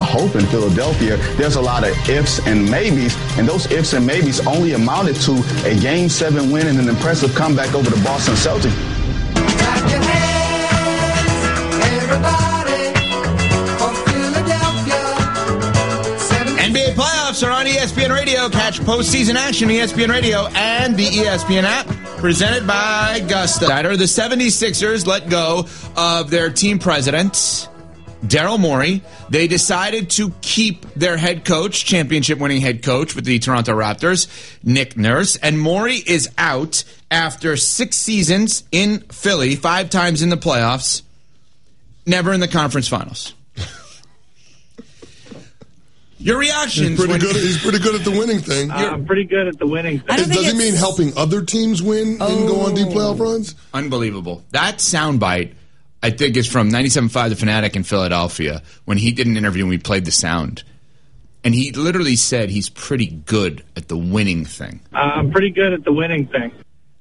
hope in Philadelphia, there's a lot of ifs and maybes, and those ifs and maybes only amounted to a Game 7 win and an impressive comeback over the Boston Celtics. Clap your hands, everybody, for Philadelphia. NBA playoffs are on ESPN Radio. Catch postseason action, ESPN Radio, and the ESPN app. Presented by Gusta. The 76ers let go of their team president, Daryl Morey. They decided to keep their head coach, championship-winning head coach with the Toronto Raptors, Nick Nurse. And Morey is out after 6 seasons in Philly, 5 times in the playoffs, never in the conference finals. Your reactions? He's pretty good at the winning thing. I'm pretty good at the winning thing. Does he mean helping other teams win and go on deep playoff runs? Unbelievable. That soundbite, I think, is from 97.5 The Fanatic in Philadelphia when he did an interview and we played the sound. And he literally said he's pretty good at the winning thing. I'm pretty good at the winning thing.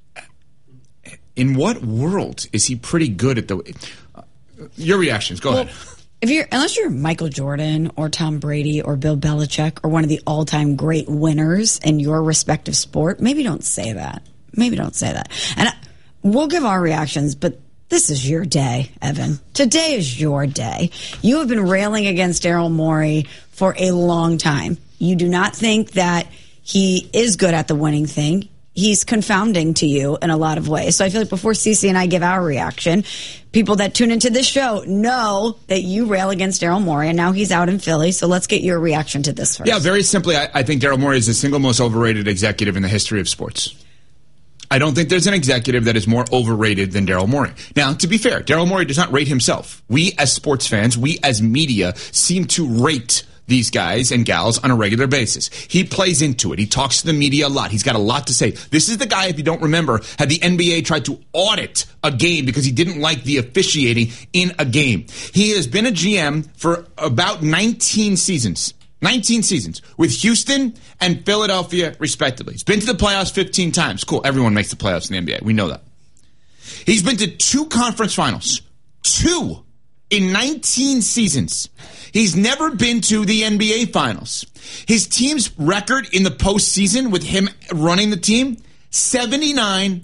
In what world is he pretty good at the... your reactions. Go ahead. Unless you're Michael Jordan or Tom Brady or Bill Belichick or one of the all-time great winners in your respective sport, maybe don't say that. And we'll give our reactions, but this is your day, Evan. Today is your day. You have been railing against Daryl Morey for a long time. You do not think that he is good at the winning thing. He's confounding to you in a lot of ways. So I feel like before Cece and I give our reaction, people that tune into this show know that you rail against Daryl Morey, and now he's out in Philly. So let's get your reaction to this first. Yeah, very simply, I think Daryl Morey is the single most overrated executive in the history of sports. I don't think there's an executive that is more overrated than Daryl Morey. Now, to be fair, Daryl Morey does not rate himself. We as sports fans, we as media, seem to rate these guys and gals on a regular basis. He plays into it. He talks to the media a lot. He's got a lot to say. This is the guy, if you don't remember, had the NBA tried to audit a game because he didn't like the officiating in a game. He has been a GM for about 19 seasons. 19 seasons with Houston and Philadelphia, respectively. He's been to the playoffs 15 times. Cool. Everyone makes the playoffs in the NBA. We know that. He's been to 2 conference finals. 2 in 19 seasons. He's never been to the NBA finals. His team's record in the postseason with him running the team, 79-79.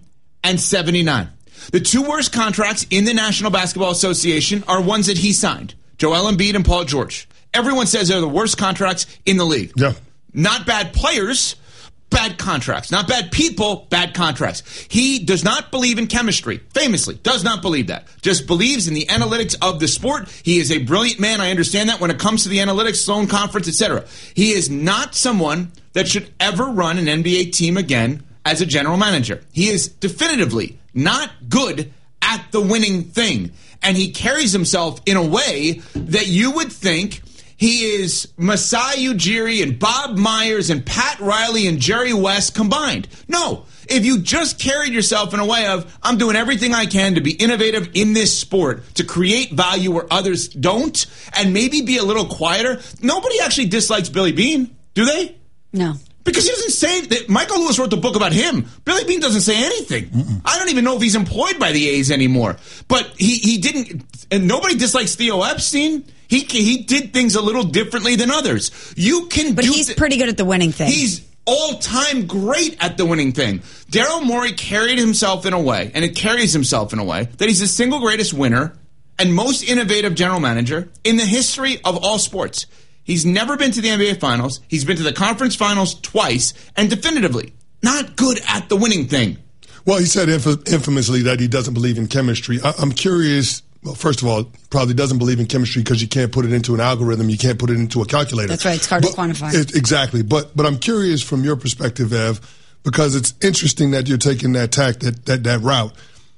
The 2 worst contracts in the National Basketball Association are ones that he signed. Joel Embiid and Paul George. Everyone says they're the worst contracts in the league. Yeah. Not bad players, bad contracts. Not bad people, bad contracts. He does not believe in chemistry. Famously, does not believe that. Just believes in the analytics of the sport. He is a brilliant man. I understand that when it comes to the analytics, Sloan Conference, etc. He is not someone that should ever run an NBA team again as a general manager. He is definitively not good at the winning thing. And he carries himself in a way that you would think he is Masai Ujiri and Bob Myers and Pat Riley and Jerry West combined. No. If you just carried yourself in a way of, I'm doing everything I can to be innovative in this sport, to create value where others don't, and maybe be a little quieter. Nobody actually dislikes Billy Beane, do they? No. Because he doesn't say that. Michael Lewis wrote the book about him. Billy Beane doesn't say anything. I don't even know if he's employed by the A's anymore. But he didn't, and nobody dislikes Theo Epstein. He did things a little differently than others. But he's pretty good at the winning thing. He's all-time great at the winning thing. Daryl Morey carried himself in a way, and it carries himself in a way, that he's the single greatest winner and most innovative general manager in the history of all sports. He's never been to the NBA Finals. He's been to the conference finals twice, and definitively not good at the winning thing. Well, he said infamously that he doesn't believe in chemistry. I'm curious. Well, first of all, probably doesn't believe in chemistry because you can't put it into an algorithm. You can't put it into a calculator. That's right. It's hard to quantify. Exactly. But I'm curious from your perspective, Ev, because it's interesting that you're taking that tack, that route.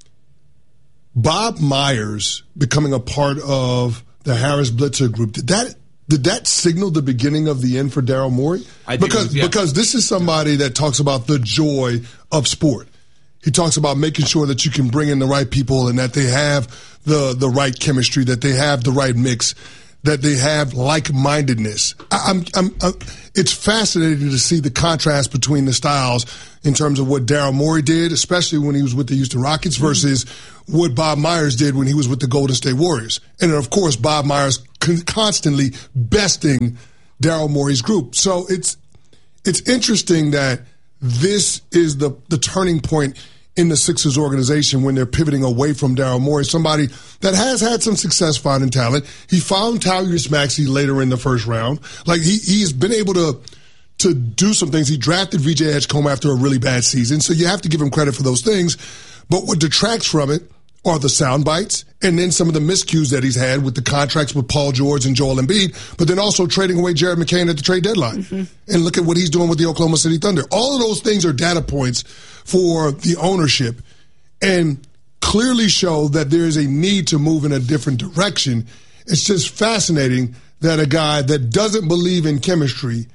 Bob Myers becoming a part of the Harris Blitzer group, did that signal the beginning of the end for Daryl Morey? Because this is somebody that talks about the joy of sport. He talks about making sure that you can bring in the right people and that they have the right chemistry, that they have the right mix. that they have like-mindedness. It's fascinating to see the contrast between the styles in terms of what Daryl Morey did, especially when he was with the Houston Rockets, versus what Bob Myers did when he was with the Golden State Warriors. And, of course, Bob Myers constantly besting Daryl Morey's group. So it's interesting that this is the turning point in the Sixers organization when they're pivoting away from Daryl Morey, somebody that has had some success finding talent. He found Tyrese Maxey later in the first round. Like, he's been able to do some things. He drafted VJ Edgecombe after a really bad season, so you have to give him credit for those things. But what detracts from it are the sound bites and then some of the miscues that he's had with the contracts with Paul George and Joel Embiid, but then also trading away Jared McCain at the trade deadline. And look at what he's doing with the Oklahoma City Thunder. All of those things are data points for the ownership and clearly show that there is a need to move in a different direction. It's just fascinating that a guy that doesn't believe in chemistry,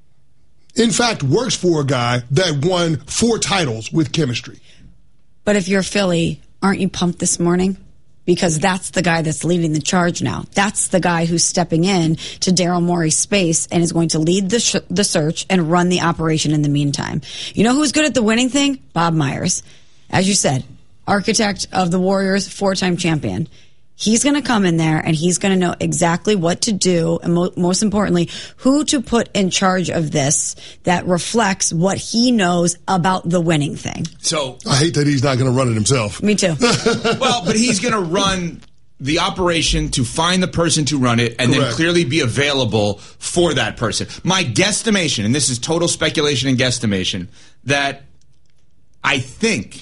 in fact, works for a guy that won 4 titles with chemistry. But if you're Philly, aren't you pumped this morning? Because that's the guy that's leading the charge now. That's the guy who's stepping in to Daryl Morey's space and is going to lead the search and run the operation in the meantime. You know who's good at the winning thing? Bob Myers. As you said, architect of the Warriors, 4-time champion. He's going to come in there and he's going to know exactly what to do and most importantly, who to put in charge of this that reflects what he knows about the winning thing. So I hate that he's not going to run it himself. Me too. Well, but he's going to run the operation to find the person to run it and then clearly be available for that person. My guesstimation, and this is total speculation and guesstimation, that I think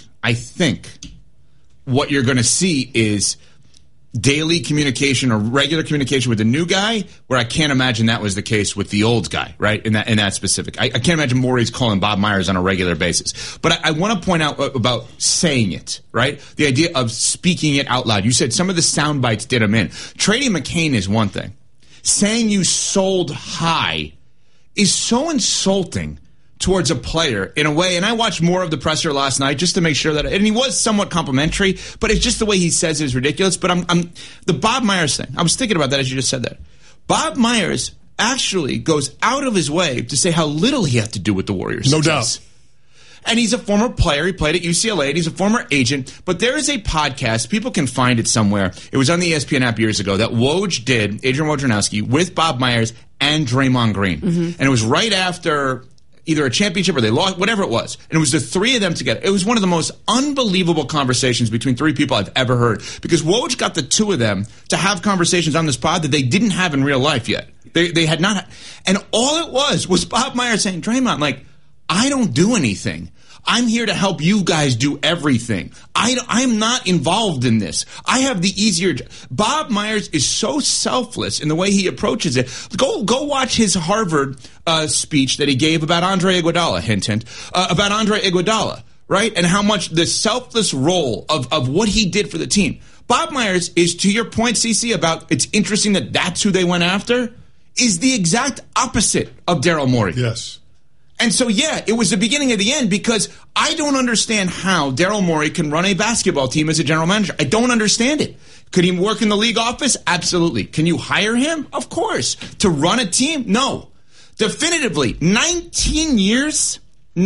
what you're going to see is daily communication or regular communication with the new guy, where I can't imagine that was the case with the old guy, right? In that specific. I can't imagine Morey's calling Bob Myers on a regular basis. But I want to point out about saying it, right? The idea of speaking it out loud. You said some of the sound bites did him in. Trading McCain is one thing. Saying you sold high is so insulting towards a player in a way, and I watched more of the presser last night just to make sure that, and he was somewhat complimentary, but it's just the way he says it is ridiculous. But I'm the Bob Myers thing, I was thinking about that as you just said that. Bob Myers actually goes out of his way to say how little he had to do with the Warriors. No doubt. And he's a former player. He played at UCLA, and he's a former agent. But there is a podcast, people can find it somewhere. It was on the ESPN app years ago, that Woj did, Adrian Wojnarowski, with Bob Myers and Draymond Green. And it was right after either a championship or they lost, whatever it was. And it was the three of them together. It was one of the most unbelievable conversations between 3 people I've ever heard, because Woj got the 2 of them to have conversations on this pod that they didn't have in real life yet. They had not. And all it was Bob Myers saying, Draymond, like, I don't do anything. I'm here to help you guys do everything. I'm not involved in this. I have the easier job. Bob Myers is so selfless in the way he approaches it. Go watch his Harvard speech that he gave about Andre Iguodala, hint, about Andre Iguodala, right? And how much the selfless role of what he did for the team. Bob Myers is, to your point, CC, about it's interesting that that's who they went after, is the exact opposite of Daryl Morey. Yes. And so, yeah, it was the beginning of the end, because I don't understand how Daryl Morey can run a basketball team as a general manager. I don't understand it. Could he work in the league office? Absolutely. Can you hire him? Of course. To run a team? No. Definitively, 19 years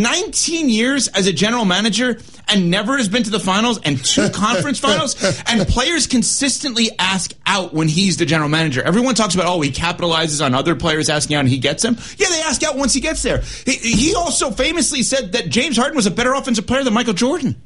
as a general manager and never has been to the finals and 2 conference finals, and players consistently ask out when he's the general manager. Everyone talks about, he capitalizes on other players asking out and he gets them. Yeah, they ask out once he gets there. He also famously said that James Harden was a better offensive player than Michael Jordan.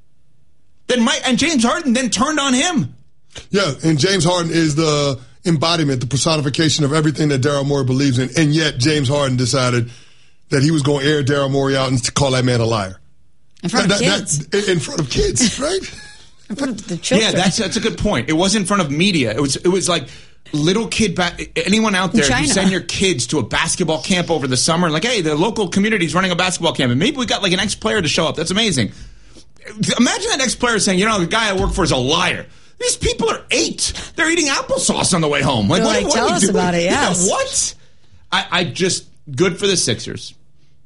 And James Harden then turned on him. Yeah, and James Harden is the embodiment, the personification of everything that Daryl Morey believes in, and yet James Harden decided that he was going to air Daryl Morey out and to call that man a liar. In front of kids. In front of kids, right? In front of the children. Yeah, that's a good point. It was in front of media. It was like little kid. Anyone out there, you send your kids to a basketball camp over the summer, like, hey, the local community is running a basketball camp, and maybe we got like an ex-player to show up. That's amazing. Imagine that ex-player saying, the guy I work for is a liar. These people are 8. They're eating applesauce on the way home. Like, what tell us about it, yes. Yeah, what? I just, good for the Sixers.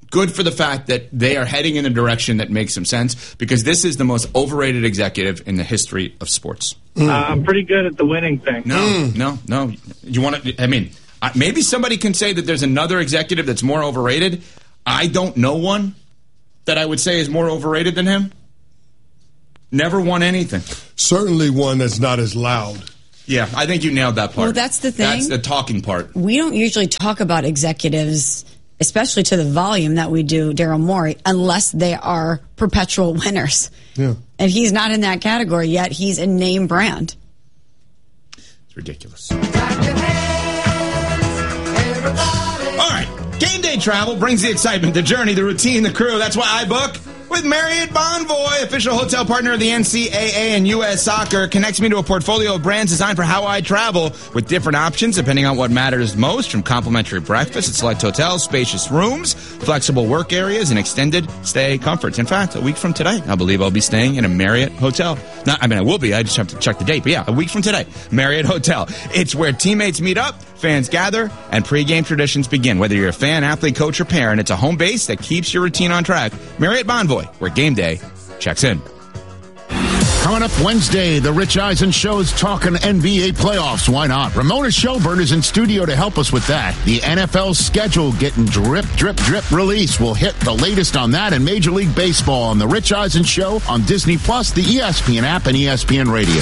good for the fact that they are heading in a direction that makes some sense, because this is the most overrated executive in the history of sports. I'm pretty good at the winning thing. No. You want to? I mean, maybe somebody can say that there's another executive that's more overrated. I don't know one that I would say is more overrated than him. Never won anything. Certainly one that's not as loud. Yeah, I think you nailed that part. Well, that's the thing. That's the talking part. We don't usually talk about executives, especially to the volume that we do Daryl Morey, unless they are perpetual winners. Yeah. And he's not in that category yet. He's a name brand. It's ridiculous. Clap your hands, everybody. All right. Game day travel brings the excitement, the journey, the routine, the crew. That's why I book with Marriott Bonvoy, official hotel partner of the NCAA and U.S. Soccer. Connects me to a portfolio of brands designed for how I travel, with different options depending on what matters most, from complimentary breakfast at select hotels, spacious rooms, flexible work areas, and extended stay comforts. In fact, a week from today, I believe I'll be staying in a Marriott hotel. I will be. I just have to check the date. But yeah, a week from today, Marriott Hotel. It's where teammates meet up, fans gather, and pregame traditions begin. Whether you're a fan, athlete, coach, or parent, it's a home base that keeps your routine on track. Marriott Bonvoy, where game day checks in. Coming up Wednesday, the Rich Eisen Show's talking NBA playoffs. Why not? Ramona Shelburne is in studio to help us with that. The NFL schedule getting drip release. We'll hit the latest on that and Major League Baseball on the Rich Eisen Show on Disney Plus, the ESPN app, and ESPN Radio.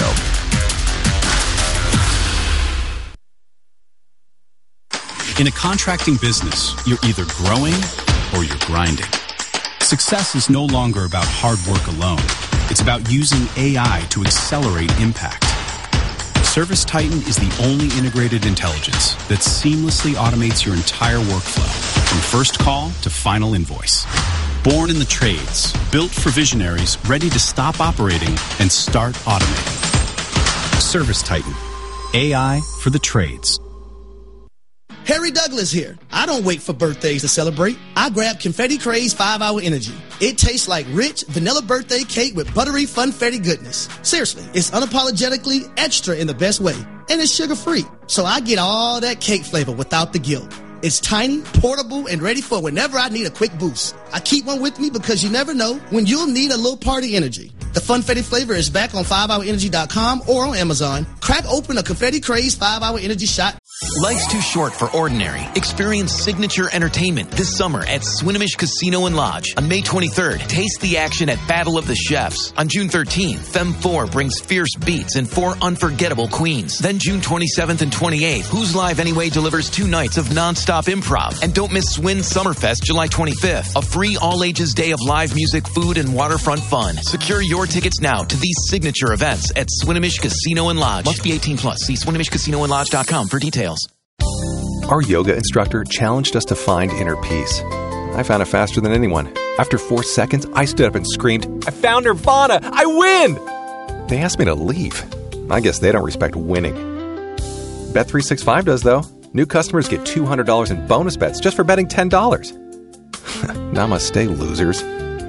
In a contracting business, you're either growing or you're grinding. Success is no longer about hard work alone. It's about using AI to accelerate impact. ServiceTitan is the only integrated intelligence that seamlessly automates your entire workflow, from first call to final invoice. Born in the trades, built for visionaries ready to stop operating and start automating. ServiceTitan. AI for the trades. Harry Douglas here. I don't wait for birthdays to celebrate. I grab Confetti Craze 5-Hour Energy. It tastes like rich vanilla birthday cake with buttery funfetti goodness. Seriously, it's unapologetically extra in the best way. And it's sugar-free. So I get all that cake flavor without the guilt. It's tiny, portable, and ready for whenever I need a quick boost. I keep one with me because you never know when you'll need a little party energy. The Funfetti flavor is back on 5hourenergy.com or on Amazon. Crack open a Confetti Craze 5-Hour Energy shot. Life's too short for ordinary. Experience signature entertainment this summer at Swinomish Casino and Lodge. On May 23rd, taste the action at Battle of the Chefs. On June 13th, Femme 4 brings fierce beats and 4 unforgettable queens. Then June 27th and 28th, Who's Live Anyway delivers 2 nights of non-stop improv. And don't miss Swin Summerfest July 25th, a free all-ages day of live music, food, and waterfront fun. Secure your tickets now to these signature events at Swinomish Casino and Lodge. Must be 18 plus. See SwinomishCasinoandLodge.com for details. Our yoga instructor challenged us to find inner peace. I found it faster than anyone. After 4 seconds, I stood up and screamed, "I found Nirvana! I win!" They asked me to leave. I guess they don't respect winning. Bet365 does, though. New customers get $200 in bonus bets just for betting $10. Namaste, losers.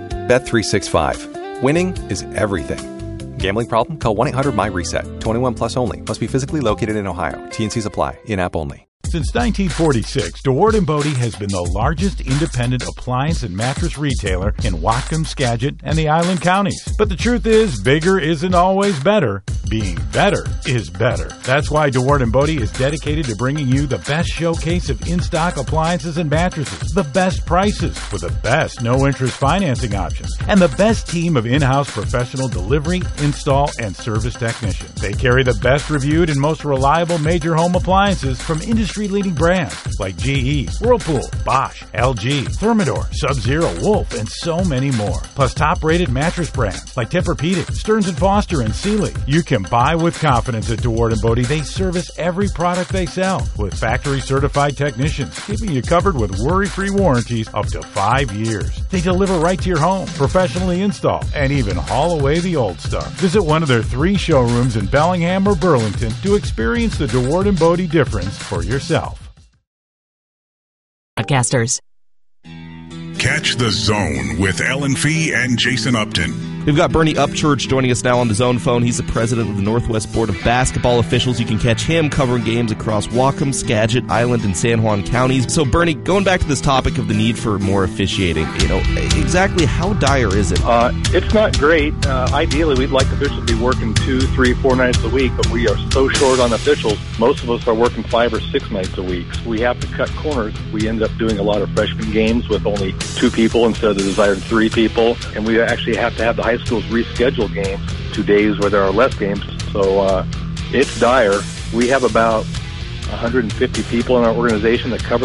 Bet365. Winning is everything. Gambling problem? Call 1-800-MY-RESET. 21 plus only. Must be physically located in Ohio. T&Cs apply. In-app only. Since 1946, DeWard & Bodie has been the largest independent appliance and mattress retailer in Whatcom, Skagit, and the Island Counties. But the truth is, bigger isn't always better. Being better is better. That's why DeWard & Bodie is dedicated to bringing you the best showcase of in-stock appliances and mattresses, the best prices with the best no-interest financing options, and the best team of in-house professional delivery, install, and service technicians. They carry the best reviewed and most reliable major home appliances from industry-leading brands like GE, Whirlpool, Bosch, LG, Thermador, Sub-Zero, Wolf, and so many more. Plus top-rated mattress brands like Tempur-Pedic, Stearns & Foster, and Sealy. You can buy with confidence at DeWard & Bodie. They service every product they sell with factory-certified technicians, keeping you covered with worry-free warranties up to 5 years. They deliver right to your home, professionally install, and even haul away the old stuff. Visit one of their 3 showrooms in Bellingham or Burlington to experience the DeWard & Bodie difference for yourself. Podcasters. Catch the Zone with Ellen Fee and Jason Upton. We've got Bernie Upchurch joining us now on the Zone phone. He's the president of the Northwest Board of Basketball Officials. You can catch him covering games across Whatcom, Skagit, Island, and San Juan counties. So, Bernie, going back to this topic of the need for more officiating, exactly how dire is it? It's not great. Ideally, we'd like officials to be working 2, 3, 4 nights a week, but we are so short on officials. Most of us are working 5 or 6 nights a week. So we have to cut corners. We end up doing a lot of freshman games with only 2 people instead of the desired 3 people, and we actually have to have the high schools reschedule games to days where there are less games. So it's dire. We have about 150 people in our organization that cover